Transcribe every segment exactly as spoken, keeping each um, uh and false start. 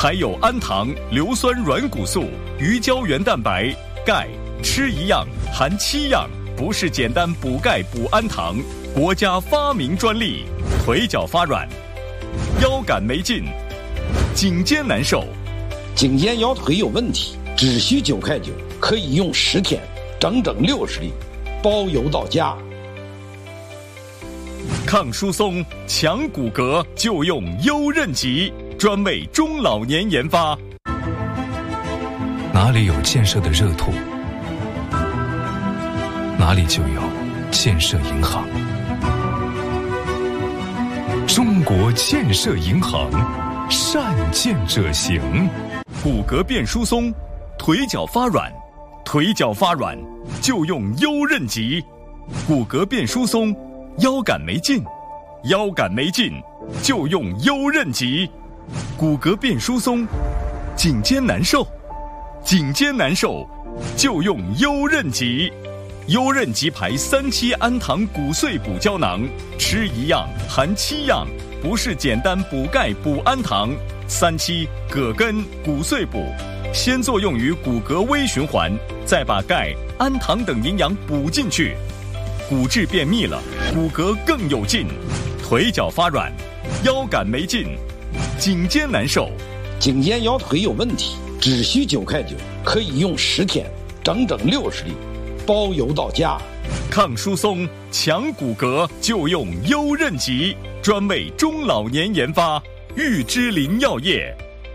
还有氨糖、硫酸软骨素、鱼胶原蛋白、钙，吃一样含七样，不是简单补钙补氨糖，国家发明专利。腿脚发软，腰杆没劲，颈肩难受， 颈肩腰腿有问题，只需九块九，可以用十天，整整六十粒，包邮到家。 抗疏松、强骨骼就用优韧极，专为中老年研发。 哪里有建设的热土，哪里就有建设银行。中国建设银行，善建者行。 骨骼变疏松，腿脚发软，腿脚发软就用优韧极。骨骼变疏松，腰杆没劲，腰杆没劲就用优韧极。骨骼变疏松，颈肩难受，颈肩难受就用优韧极。优韧极牌三七氨糖骨碎补胶囊，吃一样含七样，不是简单补钙补氨糖。三七葛根骨碎补，先作用于骨骼微循环，再把钙、氨糖等营养补进去，骨质变密了，骨骼更有劲。腿脚发软，腰杆没劲，颈肩难受， 颈肩腰腿有问题，只需九块九，可以用十天，整整六十粒，包邮到家。 抗疏松、强骨骼就用优韧极，专为中老年研发。玉芝林药业。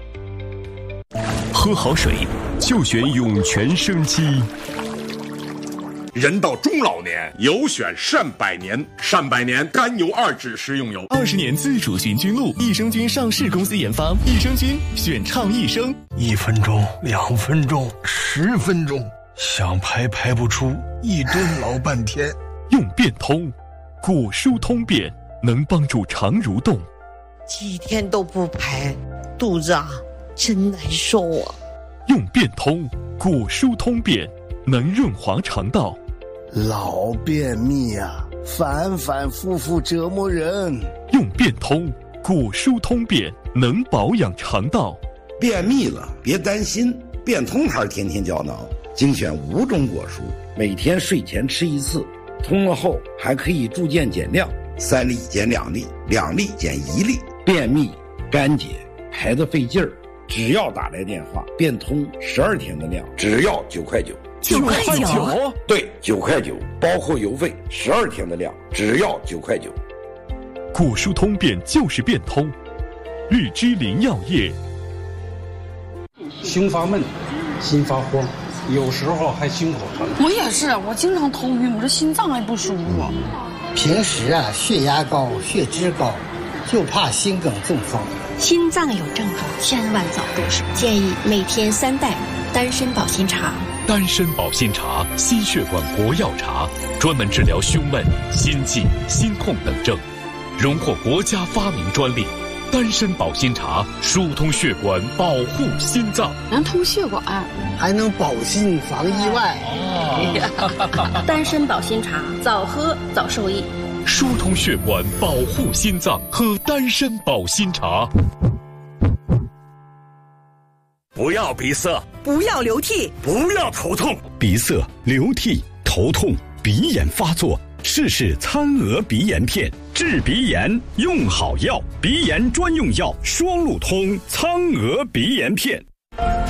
喝好水就选涌泉生机。 人到中老年，有选善百年。善百年甘油二酯食用油， 二十年自主寻菌露，益生菌上市公司研发，益生菌选畅益生。 一分钟、两分钟、十分钟，想排排不出，一蹲老半天。 用变通，果蔬通便，能帮助肠蠕动。 几天都不排，肚子啊真难受啊。 用变通，果蔬通便，能润滑肠道。 老便秘啊，反反复复折磨人。 用变通，果蔬通便，能保养肠道。 便秘了别担心，变通牌天天胶囊精选五种果蔬，每天睡前吃一次，通了后还可以逐渐减量，三粒减两粒，两粒减一粒。便秘、干结、排得费劲儿，只要打来电话，变通十二天的量，只要九块九。 九块九？ 对，九块九，包括邮费，十二天的量，只要九块九。 果蔬通便就是变通，玉芝林药业。 胸发闷，心发慌，有时候还心口疼。 我也是，我经常头晕，我这心脏还不舒服。 平时啊，血压高，血脂高，就怕心梗中风。 心脏有症状，千万早入手。建议每天三袋丹参保心茶。 丹参保心茶，心血管活药茶，专门治疗胸闷、心悸、心痛等症，荣获国家发明专利。丹参保心茶疏通血管，保护心脏， 能通血管， 还能保心防意外。 哦、丹参保心茶，早喝早受益。 疏通血管，保护心脏，喝丹参保心茶。 不要鼻塞， 不要流涕， 不要头痛。 鼻塞、流涕、头痛、鼻炎发作，试试参鹅鼻炎片，治鼻炎用好药，鼻炎专用药双路通参鹅鼻炎片。